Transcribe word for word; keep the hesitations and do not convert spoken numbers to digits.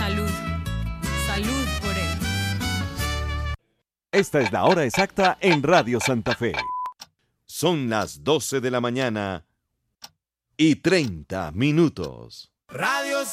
Salud. Salud por él. Esta es la hora exacta en Radio Santa Fe. Son las doce de la mañana y treinta minutos. Radio